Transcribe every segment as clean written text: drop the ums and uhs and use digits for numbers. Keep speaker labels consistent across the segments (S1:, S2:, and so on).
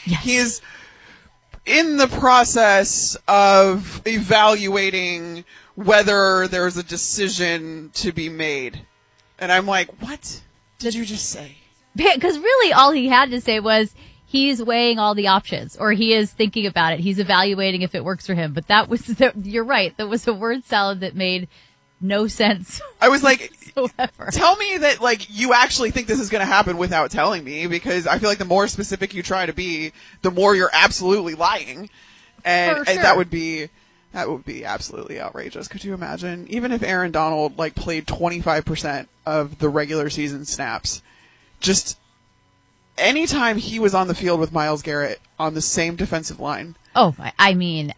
S1: Yes.
S2: He is in the process of evaluating whether there's a decision to be made. And I'm like, what did you just say?
S1: Because really all he had to say was he's weighing all the options, or he is thinking about it. He's evaluating if it works for him. But you're right. That was a word salad that made no sense.
S2: I was like,
S1: whatsoever.
S2: Tell me that, like, you actually think this is going to happen without telling me, because I feel like the more specific you try to be, the more you're absolutely lying. And,
S1: For sure.
S2: and that would be absolutely outrageous. Could you imagine? Even if Aaron Donald, like, played 25% of the regular season snaps, just anytime he was on the field with Myles Garrett on the same defensive line.
S1: Oh, I mean,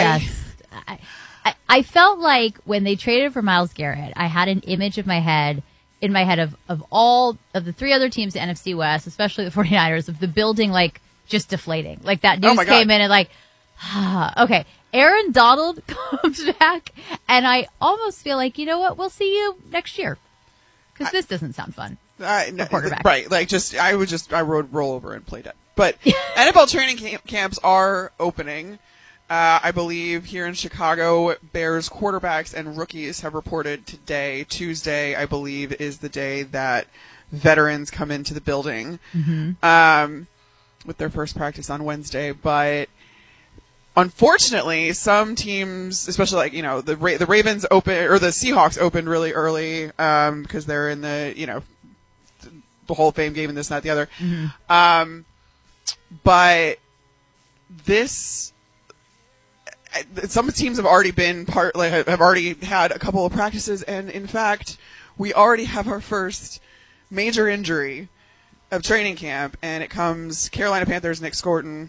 S1: I felt like when they traded for Myles Garrett, I had an image in my head of all of the three other teams in NFC West, especially the 49ers, of the building, like, just deflating. Like, that news came in and, like, okay, Aaron Donald comes back, and I almost feel like, you know what, we'll see you next year. Because this doesn't sound fun.
S2: Quarterback. Right, like, I would roll over and play dead. But NFL training camps are opening. I believe here in Chicago, Bears quarterbacks and rookies have reported today. Tuesday, I believe, is the day that veterans come into the building with their first practice on Wednesday. But unfortunately, some teams, especially like, you know, the Ravens open, or the Seahawks opened really early because they're in the, the Hall of Fame game and this, that, the other. But some teams have already been have already had a couple of practices, and in fact, we already have our first major injury of training camp, and it comes Carolina Panthers' Nick Scorton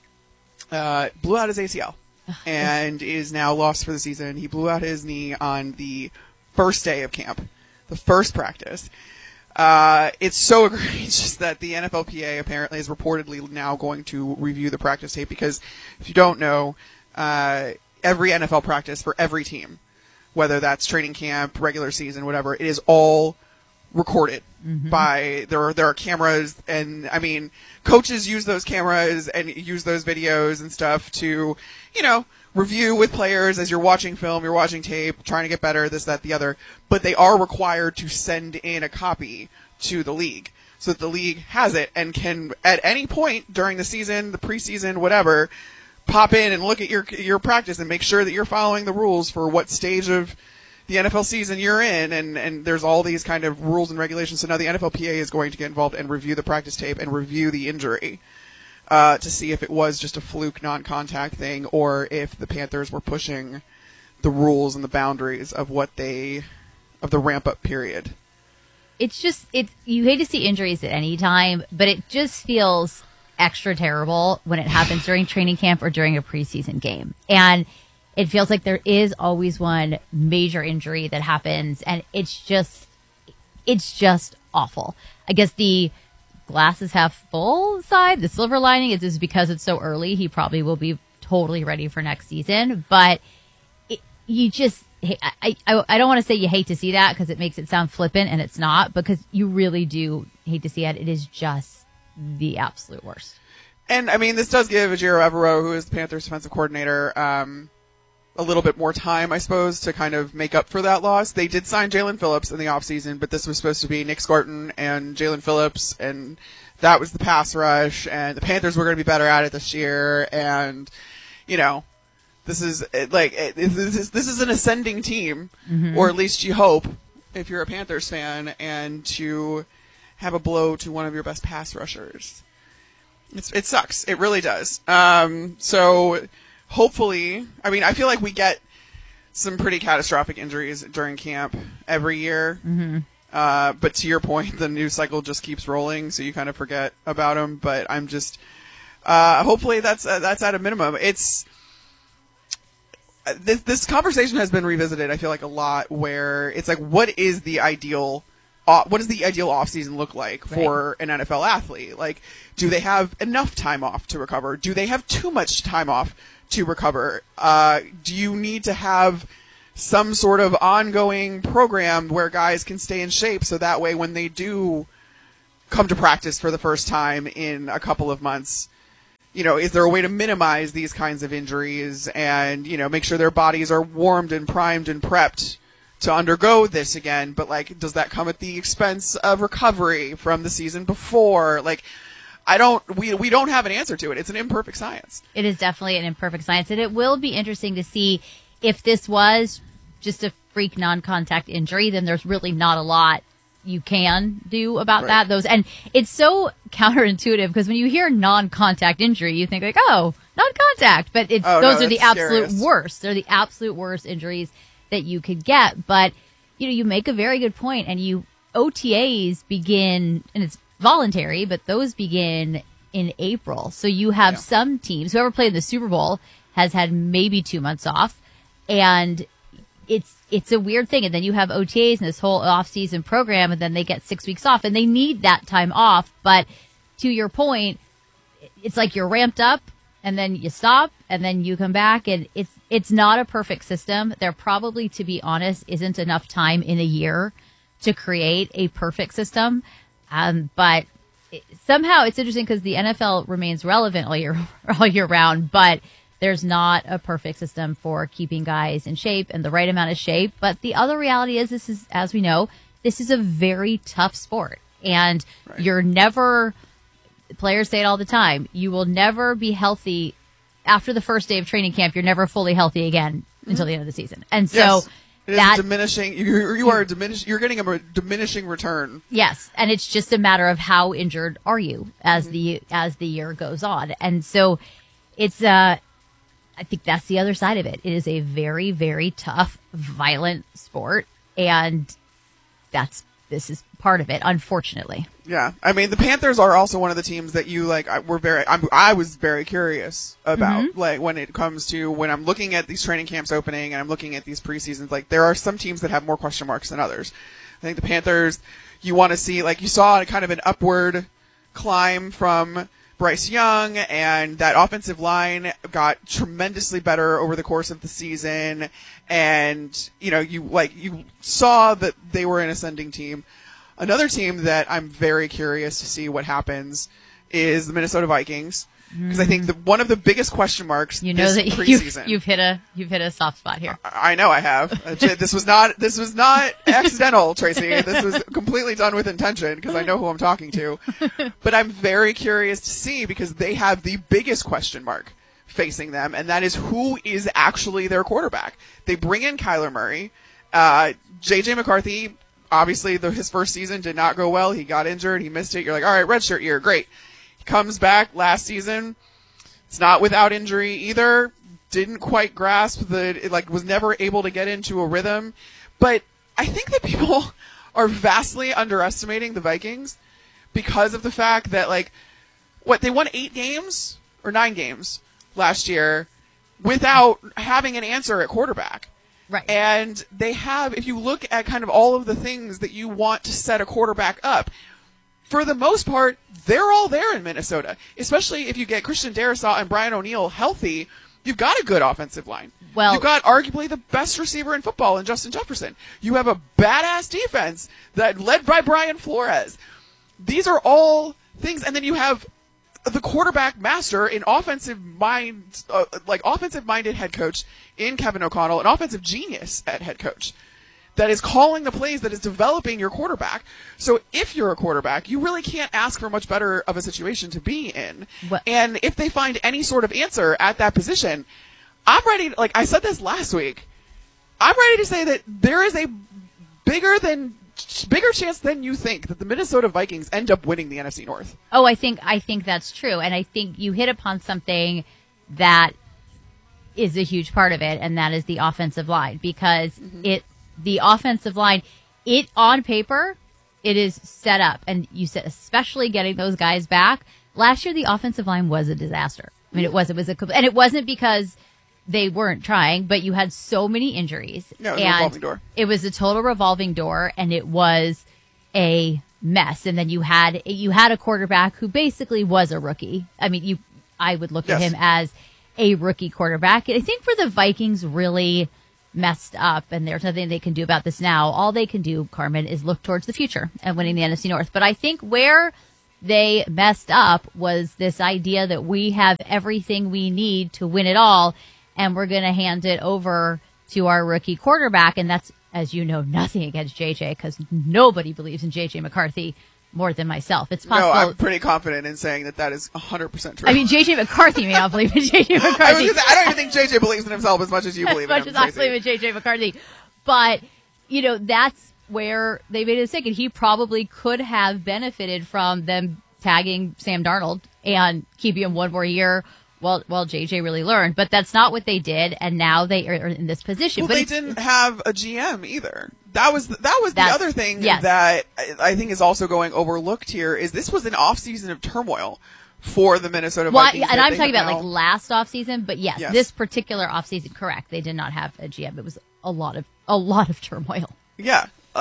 S2: blew out his ACL and is now lost for the season. He blew out his knee on the first day of camp, the first practice. It's so egregious that the NFLPA apparently is reportedly now going to review the practice tape, because if you don't know, every NFL practice for every team, whether that's training camp, regular season, whatever, it is all recorded by, there are cameras, and I mean, coaches use those cameras and use those videos and stuff to, review with players as you're watching film, you're watching tape, trying to get better, this, that, the other, but they are required to send in a copy to the league so that the league has it and can, at any point during the season, the preseason, whatever, pop in and look at your practice and make sure that you're following the rules for what stage of the NFL season you're in, and there's all these kind of rules and regulations. So now the NFLPA is going to get involved and review the practice tape and review the injury to see if it was just a fluke non-contact thing, or if the Panthers were pushing the rules and the boundaries of the ramp-up period.
S1: It's you hate to see injuries at any time, but it just feels extra terrible when it happens during training camp or during a preseason game. And it feels like there is always one major injury that happens, and it's just awful. I guess the glass is half full side, the silver lining is because it's so early, he probably will be totally ready for next season. But I don't want to say you hate to see that, because it makes it sound flippant, and it's not, because you really do hate to see it. It is just the absolute worst.
S2: And I mean, this does give Ejiro Evero, who is the Panthers defensive coordinator, a little bit more time, I suppose, to kind of make up for that loss. They did sign Jalen Phillips in the offseason, but this was supposed to be Nick Scorton and Jalen Phillips, and that was the pass rush, and the Panthers were going to be better at it this year, and, this is an ascending team, or at least you hope, if you're a Panthers fan, and to have a blow to one of your best pass rushers. It sucks. It really does. So hopefully, I mean, I feel like we get some pretty catastrophic injuries during camp every year. But to your point, the news cycle just keeps rolling, so you kind of forget about them. But I'm just, hopefully that's at a minimum. This conversation has been revisited, I feel like, a lot, where it's like, what does the ideal offseason look like for an NFL athlete? Like, do they have enough time off to recover? Do they have too much time off to recover? Do you need to have some sort of ongoing program where guys can stay in shape, so that way when they do come to practice for the first time in a couple of months, is there a way to minimize these kinds of injuries and, make sure their bodies are warmed and primed and prepped to undergo this again? But, like, does that come at the expense of recovery from the season before? Like, we don't have an answer to it. It's an imperfect science.
S1: It is definitely an imperfect science. And it will be interesting to see if this was just a freak non-contact injury, then there's really not a lot you can do about that. And it's so counterintuitive because when you hear non-contact injury, you think like, oh, non-contact, but those are the absolute worst. They're the absolute worst injuries that you could get. But you make a very good point, and OTAs begin, and it's voluntary, but those begin in April. So you have some teams, whoever played in the Super Bowl has had maybe 2 months off, and it's a weird thing. And then you have OTAs and this whole off-season program, and then they get 6 weeks off, and they need that time off. But to your point, it's like you're ramped up, and then you stop, and then you come back, and it's not a perfect system. There probably, to be honest, isn't enough time in a year to create a perfect system. But somehow it's interesting because the NFL remains relevant all year round, but there's not a perfect system for keeping guys in shape and the right amount of shape. But the other reality is this is, as we know, this is a very tough sport. And you're never, players say it all the time, you will never be healthy after the first day of training camp. You're never fully healthy again until the end of the season. And so
S2: it is diminishing. You're getting a diminishing return.
S1: Yes. And it's just a matter of how injured are you as the year goes on. And so it's, I think that's the other side of it. It is a very, very tough, violent sport, and this is part of it, unfortunately.
S2: Yeah, I mean, the Panthers are also one of the teams that I was very curious about, like, when it comes to when I'm looking at these training camps opening and I'm looking at these preseasons. Like, there are some teams that have more question marks than others. I think the Panthers, you want to see, like, you saw kind of an upward climb from Bryce Young, and that offensive line got tremendously better over the course of the season. And, you saw that they were an ascending team. Another team that I'm very curious to see what happens is the Minnesota Vikings. Because I think one of the biggest question marks this preseason.
S1: You've hit a soft spot here.
S2: I know I have. This was not accidental, Tracy. This was completely done with intention because I know who I'm talking to. But I'm very curious to see because they have the biggest question mark facing them, and that is who is actually their quarterback. They bring in Kyler Murray. J.J. McCarthy, obviously his first season did not go well. He got injured. He missed it. You're like, all right, redshirt year, great. Comes back last season. It's not without injury either. Didn't quite grasp was never able to get into a rhythm. But I think that people are vastly underestimating the Vikings because of the fact that, they won 8 games or 9 games last year without having an answer at quarterback.
S1: Right.
S2: And they have, if you look at kind of all of the things that you want to set a quarterback up, for the most part, they're all there in Minnesota. Especially if you get Christian Darrisaw and Brian O'Neill healthy, you've got a good offensive line. Well, you've got arguably the best receiver in football in Justin Jefferson. You have a badass defense that led by Brian Flores. These are all things, and then you have the quarterback master in offensive-minded head coach in Kevin O'Connell, an offensive genius at head coach that is calling the plays, that is developing your quarterback. So if you're a quarterback, you really can't ask for much better of a situation to be in. And if they find any sort of answer at that position, I'm ready, I said this last week, I'm ready to say that there is a bigger chance than you think that the Minnesota Vikings end up winning the NFC North.
S1: Oh, I think that's true. And I think you hit upon something that is a huge part of it, and that is the offensive line, because the offensive line, on paper, it is set up. And you said, especially getting those guys back. Last year, the offensive line was a disaster. I mean, and it wasn't because they weren't trying, but you had so many injuries.
S2: No, it was a revolving door.
S1: It was a total revolving door, and it was a mess. And then you had a quarterback who basically was a rookie. I mean, I would look at him as a rookie quarterback. I think where the Vikings really messed up, and there's nothing they can do about this now. All they can do, Carmen, is look towards the future and winning the NFC North. But I think where they messed up was this idea that we have everything we need to win it all, and we're going to hand it over to our rookie quarterback. And that's, as you know, nothing against JJ, because nobody believes in JJ McCarthy more than myself. It's possible.
S2: No, I'm pretty confident in saying that is 100% true.
S1: I mean, JJ McCarthy may not believe in JJ McCarthy.
S2: I don't even think JJ believes in himself as much as you believe in him.
S1: As much as I believe in JJ McCarthy. But, that's where they made a mistake. And he probably could have benefited from them tagging Sam Darnold and keeping him one more year while JJ really learned. But that's not what they did, and now they are in this position.
S2: Well,
S1: but
S2: they didn't have a GM either. That was the other thing that I think is also going overlooked here, is this was an offseason of turmoil for the Minnesota Vikings.
S1: And I'm talking about last offseason, but yes, this particular offseason, correct. They did not have a GM. It was a lot of turmoil.
S2: Yeah.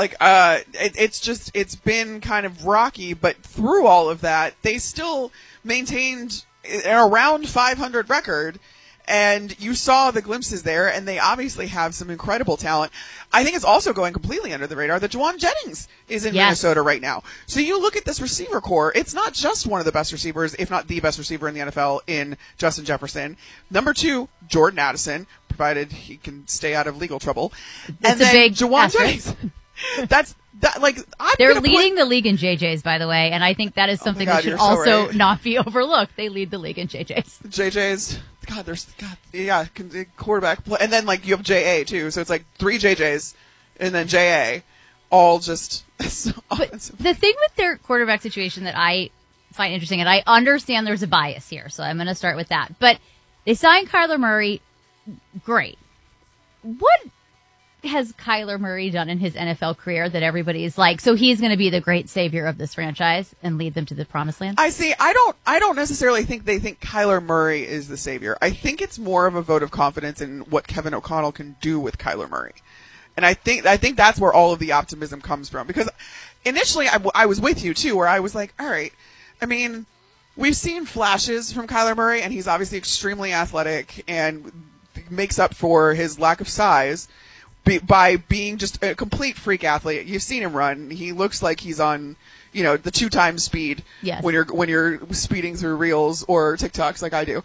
S2: It's been kind of rocky, but through all of that, they still maintained an around 500 record, and you saw the glimpses there, and they obviously have some incredible talent. I think it's also going completely under the radar that Juwan Jennings is in Minnesota right now. So you look at this receiver core, it's not just one of the best receivers, if not the best receiver in the NFL in Justin Jefferson. Number 2, Jordan Addison, provided he can stay out of legal trouble.
S1: And then Juwan
S2: Jennings.
S1: They're leading the league in JJs, by the way, and I think that is something that should also not be overlooked. They lead the league in JJs.
S2: JJs, quarterback play, and then you have JA too, so it's 3 JJs, and then JA, all just.
S1: But the thing with their quarterback situation that I find interesting, and I understand there's a bias here, so I'm going to start with that. But they signed Kyler Murray, great. What has Kyler Murray done in his NFL career that everybody is so he's going to be the great savior of this franchise and lead them to the promised land?
S2: I don't necessarily think they think Kyler Murray is the savior. I think it's more of a vote of confidence in what Kevin O'Connell can do with Kyler Murray. And I think that's where all of the optimism comes from, because initially I was with you too, where I was all right, I mean, we've seen flashes from Kyler Murray, and he's obviously extremely athletic and makes up for his lack of size by being just a complete freak athlete. You've seen him run. He looks like he's on, the 2x speed when you're speeding through Reels or TikToks like I do.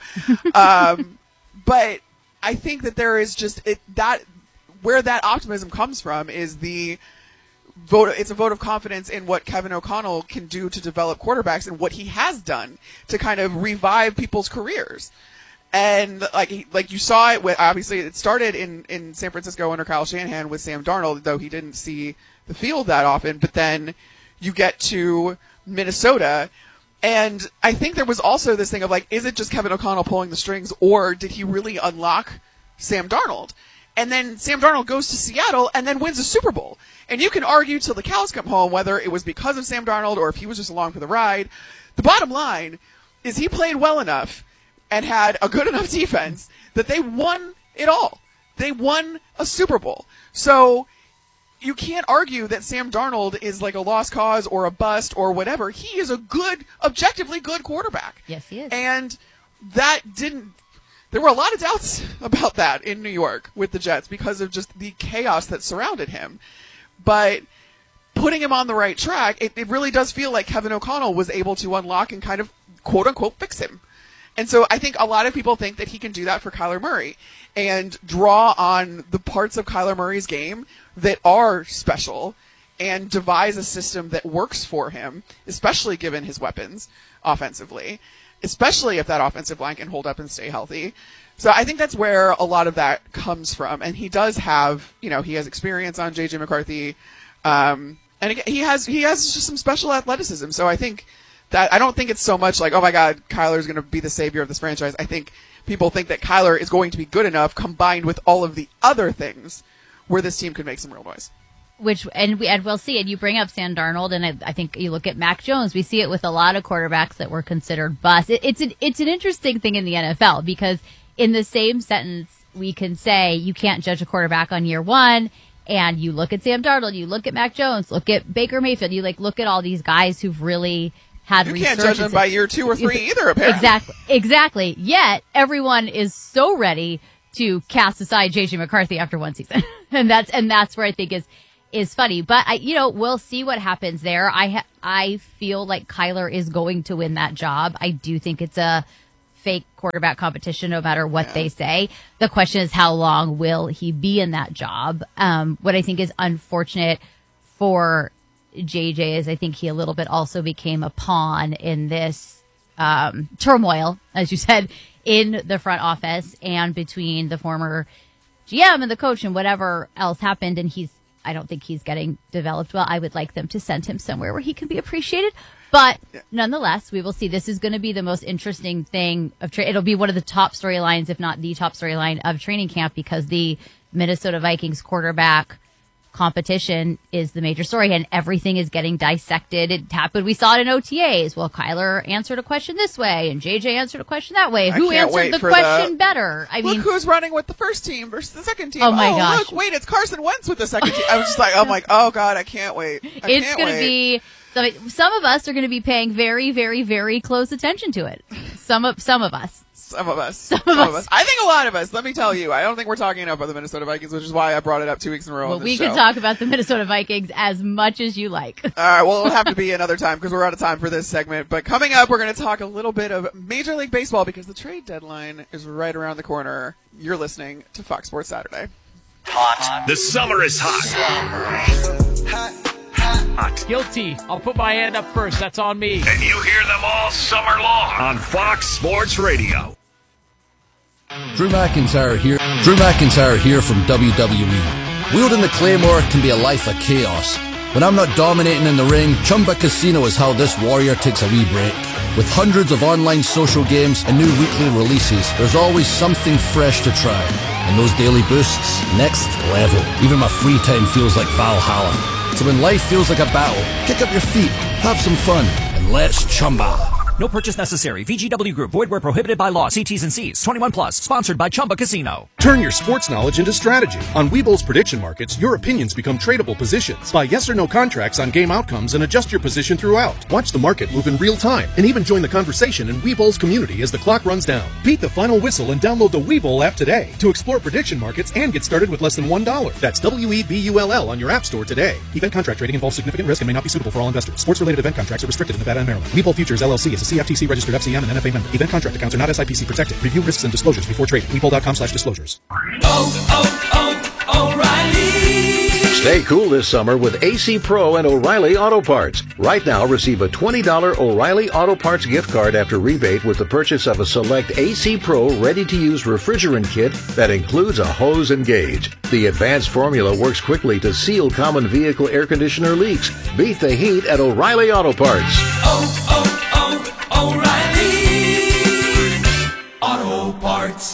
S2: But I think that there is just where that optimism comes from is it's a vote of confidence in what Kevin O'Connell can do to develop quarterbacks and what he has done to kind of revive people's careers. And you saw it with, obviously it started in San Francisco under Kyle Shanahan with Sam Darnold, though he didn't see the field that often. But then you get to Minnesota, and I think there was also this thing of is it just Kevin O'Connell pulling the strings, or did he really unlock Sam Darnold? And then Sam Darnold goes to Seattle and then wins a Super Bowl. And you can argue till the cows come home whether it was because of Sam Darnold or if he was just along for the ride. The bottom line is he played well enough and had a good enough defense that they won it all. They won a Super Bowl. So you can't argue that Sam Darnold is a lost cause or a bust or whatever. He is a objectively good quarterback.
S1: Yes, he is.
S2: And there were a lot of doubts about that in New York with the Jets because of just the chaos that surrounded him. But putting him on the right track, it really does feel like Kevin O'Connell was able to unlock and kind of quote unquote fix him. And so I think a lot of people think that he can do that for Kyler Murray and draw on the parts of Kyler Murray's game that are special and devise a system that works for him, especially given his weapons offensively, especially if that offensive line can hold up and stay healthy. So I think that's where a lot of that comes from. And he does have, he has experience on JJ McCarthy. And again, he has just some special athleticism. So I think that I don't think it's so much oh my God, Kyler's going to be the savior of this franchise. I think people think that Kyler is going to be good enough combined with all of the other things where this team could make some real noise.
S1: And we'll see. And you bring up Sam Darnold, and I think you look at Mac Jones. We see it with a lot of quarterbacks that were considered busts. It's an interesting thing in the NFL, because in the same sentence we can say you can't judge a quarterback on year one. And you look at Sam Darnold, you look at Mac Jones, look at Baker Mayfield, you look at all these guys who've really had
S2: you can't judge them by year 2 or 3 either, apparently.
S1: Exactly. Yet everyone is so ready to cast aside JJ McCarthy after one season, and that's where I think is funny. But we'll see what happens there. I feel like Kyler is going to win that job. I do think it's a fake quarterback competition, no matter what they say. The question is, how long will he be in that job? What I think is unfortunate for JJ is I think he a little bit also became a pawn in this turmoil, as you said, in the front office and between the former GM and the coach and whatever else happened. And I don't think he's getting developed well. I would like them to send him somewhere where he can be appreciated. But nonetheless, we will see. This is going to be the most interesting thing it'll be one of the top storylines, if not the top storyline of training camp, because the Minnesota Vikings quarterback competition is the major story, and everything is getting dissected. It happened. We saw it in OTAs. Well, Kyler answered a question this way, and JJ answered a question that way. Who answered the question better?
S2: Look who's running with the first team versus the second team.
S1: Oh my gosh!
S2: Look, wait, it's Carson Wentz with the second team. I was just like, I'm like, oh god, I can't wait.
S1: It's going to be. So some of us are going to be paying very, very, very close attention to it. Some of us.
S2: Some of us. I think a lot of us. Let me tell you, I don't think we're talking enough about the Minnesota Vikings, which is why I brought it up 2 weeks in a row.
S1: Well, we can talk about the Minnesota Vikings as much as you like.
S2: All right. Well, it'll have to be another time because we're out of time for this segment. But coming up, we're going to talk a little bit of Major League Baseball because the trade deadline is right around the corner. You're listening to Fox Sports Saturday.
S3: Hot. The summer is hot.
S4: Hot. Guilty. I'll put my hand up first. That's on me.
S3: And you hear them all summer long on Fox Sports Radio.
S5: Drew McIntyre here from WWE. Wielding the Claymore can be a life of chaos. When I'm not dominating in the ring, Chumba Casino is how this warrior takes a wee break. With hundreds of online social games and new weekly releases, there's always something fresh to try. And those daily boosts, next level. Even my free time feels like Valhalla. So when life feels like a battle, kick up your feet, have some fun, and let's chumba.
S6: No purchase necessary. VGW Group. Void where prohibited by law. See T's and C's. 21 plus. Sponsored by Chumba Casino.
S7: Turn your sports knowledge into strategy. On Webull's prediction markets, your opinions become tradable positions. Buy yes or no contracts on game outcomes and adjust your position throughout. Watch the market move in real time and even join the conversation in Webull's community as the clock runs down. Beat the final whistle and download the Webull app today to explore prediction markets and get started with less than $1. That's WEBULL on your app store today. Event contract trading involves significant risk and may not be suitable for all investors. Sports-related event contracts are restricted in Nevada and Maryland. Webull Futures LLC is a CFTC registered FCM and NFA member. Event contract accounts are not SIPC protected. Review risks and disclosures before trading. Webull.com/disclosures.
S8: O'Reilly. Stay cool this summer with AC Pro and O'Reilly Auto Parts. Right now, receive a $20 O'Reilly Auto Parts gift card after rebate with the purchase of a select AC Pro ready-to-use refrigerant kit that includes a hose and gauge. The advanced formula works quickly to seal common vehicle air conditioner leaks. Beat the heat at O'Reilly Auto Parts.
S9: O'Reilly Auto Parts.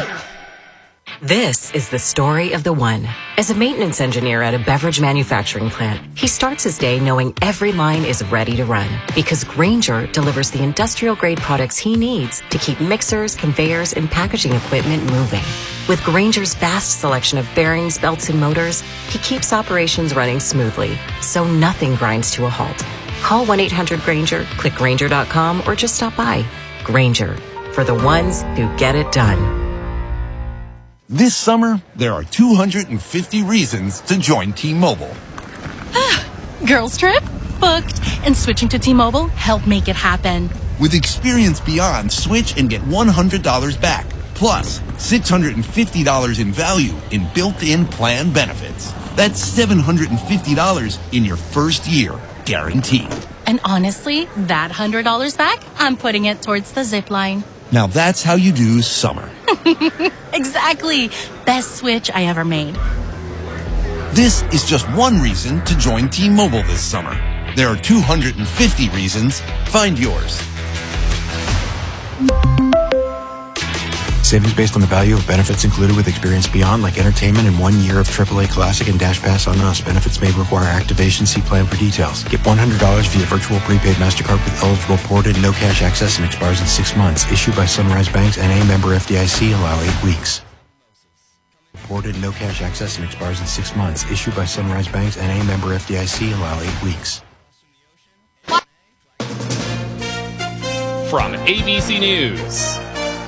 S10: This is the story of the one. As a maintenance engineer at a beverage manufacturing plant, he starts his day knowing every line is ready to run because Grainger delivers the industrial-grade products he needs to keep mixers, conveyors, and packaging equipment moving. With Grainger's vast selection of bearings, belts, and motors, he keeps operations running smoothly, so nothing grinds to a halt. Call 1-800-GRAINGER, click Grainger.com, or just stop by. Grainger, for the ones who get it done.
S11: This summer, there are 250 reasons to join T-Mobile.
S12: Girls trip? Booked. And switching to T-Mobile helped make it happen.
S11: With Experience Beyond, switch and get $100 back. Plus, $650 in value in built-in plan benefits. That's $750 in your first year, guaranteed.
S12: And honestly, that $100 back, I'm putting it towards the zip line.
S11: Now that's how you do summer.
S12: Exactly. Best switch I ever made.
S11: This is just one reason to join T-Mobile this summer. There are 250 reasons. Find yours.
S13: Savings based on the value of benefits included with Experience Beyond, like entertainment and 1 year of AAA Classic and Dash Pass on us. Benefits may require activation. See plan for details. Get $100 via virtual prepaid MasterCard with eligible ported no cash access and expires in 6 months. Issued by Sunrise Banks and a member FDIC. Allow 8 weeks. Ported no cash access and expires in 6 months. Issued by Sunrise Banks and a member FDIC. Allow 8 weeks.
S4: From ABC News.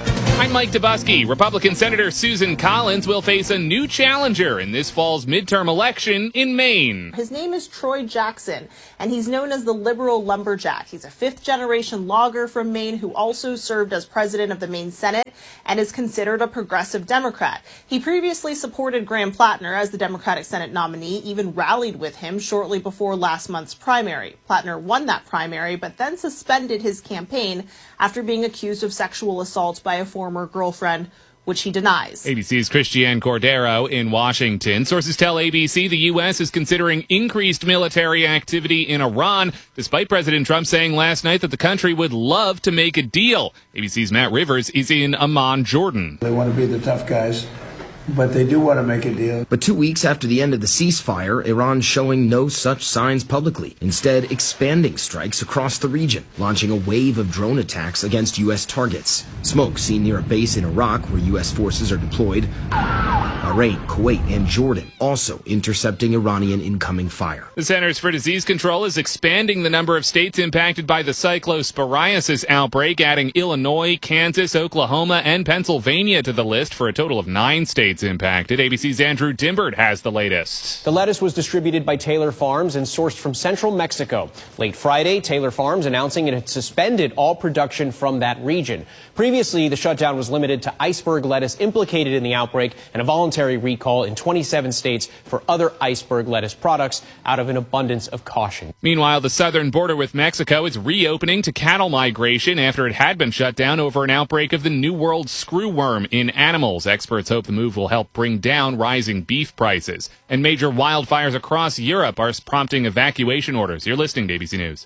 S14: I'm Mike Dubusky. Republican Senator Susan Collins will face a new challenger in this fall's midterm election in Maine.
S15: His name is Troy Jackson, and he's known as the liberal lumberjack. He's a fifth-generation logger from Maine who also served as president of the Maine Senate and is considered a progressive Democrat. He previously supported Graham Plattner as the Democratic Senate nominee, even rallied with him shortly before last month's primary. Plattner won that primary, but then suspended his campaign after being accused of sexual assault by a former girlfriend, which he denies.
S14: ABC's Christiane Cordero in Washington. Sources tell ABC the U.S. is considering increased military activity in Iran, despite President Trump saying last night that the country would love to make a deal. ABC's Matt Rivers is in Amman, Jordan.
S16: They want to be the tough guys, but they do want to make a deal.
S17: But 2 weeks after the end of the ceasefire, Iran showing no such signs publicly, instead expanding strikes across the region, launching a wave of drone attacks against U.S. targets. Smoke seen near a base in Iraq where U.S. forces are deployed. Bahrain, Kuwait, and Jordan also intercepting Iranian incoming fire.
S14: The Centers for Disease Control is expanding the number of states impacted by the cyclosporiasis outbreak, adding Illinois, Kansas, Oklahoma, and Pennsylvania to the list for a total of 9 states impacted. ABC's Andrew Dimbert has the latest.
S18: The lettuce was distributed by Taylor Farms and sourced from central Mexico. Late Friday, Taylor Farms announcing it had suspended all production from that region. Previously, the shutdown was limited to iceberg lettuce implicated in the outbreak and a voluntary recall in 27 states for other iceberg lettuce products out of an abundance of caution.
S14: Meanwhile, the southern border with Mexico is reopening to cattle migration after it had been shut down over an outbreak of the New World screwworm in animals. Experts hope the move will help bring down rising beef prices. And major wildfires across Europe are prompting evacuation orders. You're listening to ABC News.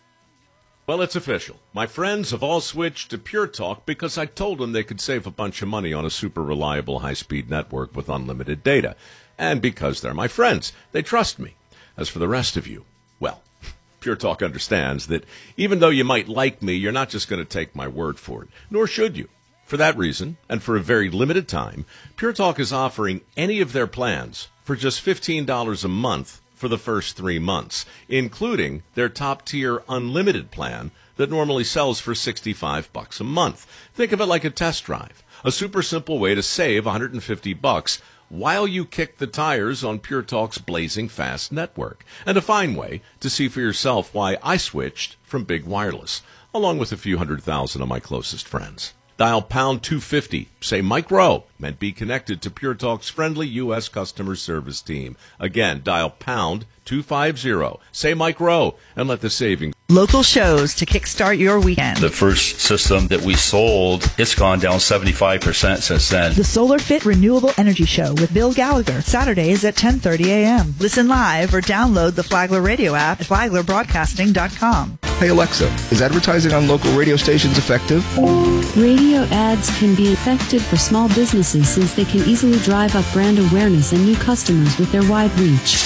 S19: Well, it's official. My friends have all switched to Pure Talk because I told them they could save a bunch of money on a super reliable high-speed network with unlimited data. And because they're my friends, they trust me. As for the rest of you, well, Pure Talk understands that even though you might like me, you're not just going to take my word for it, nor should you. For that reason, and for a very limited time, Pure Talk is offering any of their plans for just $15 a month for the first 3 months, including their top-tier unlimited plan that normally sells for $65 a month. Think of it like a test drive, a super simple way to save $150 while you kick the tires on Pure Talk's blazing fast network, and a fine way to see for yourself why I switched from Big Wireless, along with a few 100,000 of my closest friends. Dial pound 250, say Mike Rowe, and be connected to Pure Talk's friendly U.S. customer service team. Again, dial pound 250, say Mike Rowe, and let the savings.
S20: Local shows to kickstart your weekend.
S21: The first system that we sold, it's gone down 75% since then.
S20: The Solar Fit Renewable Energy Show with Bill Gallagher, Saturdays at 10:30 a.m. Listen live or download the Flagler Radio app at FlaglerBroadcasting.com.
S22: Hey Alexa, is advertising on local radio stations effective?
S23: Radio ads can be effective for small businesses since they can easily drive up brand awareness and new customers with their wide reach.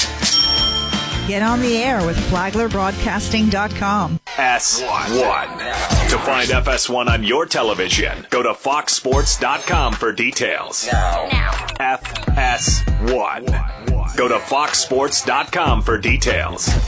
S20: Get on the air with FlaglerBroadcasting.com.
S3: FS1. To find FS1 on your television, go to FoxSports.com for details. Now. FS1. Go to FoxSports.com for details.